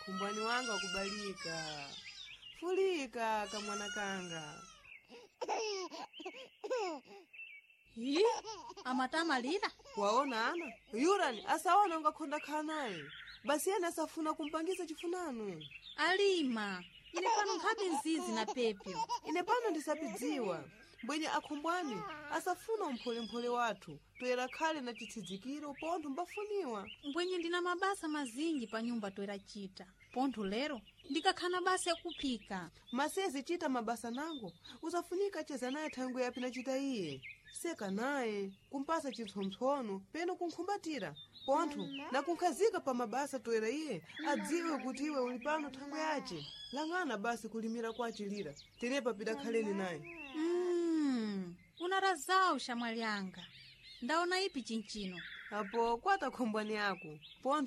Kumbwani wanga wakubalika. Fulika kamwana kanga. Hii, amatama lina? Waona ana? Yurani asaona ungakonda khanaye. Basi yana safuna kumpangiza chifunano. Alima, ine pano nkhabe nzizi na pepyo. Ine pano ndisapidziwa. Mbwenye akhumbwani asafuna umphole wathu. Toera khale na chithidzikiro pontho mbafuniwa. Mbwenye ndina mabasa mazingi pa nyumba toera chita. Pontho lero ndikakhana basa yakuphika. Masezi chita mabasa nango. Uzafunika cheza naye thangu yapi na chita iye. Seka naye kumpasa chintsompsono peno kunkhumbatira. Pontho na kunkhazika pa mabasa toera iye adziwe kuti iwe uli pano thangu yace. Lang'ana basi kulimira kwa chilira. Tenepa pida khaleni naye. Unarazao shamwali yanga. Ndaona ipi chinchino. Apo kwata khombwani yako. Pontho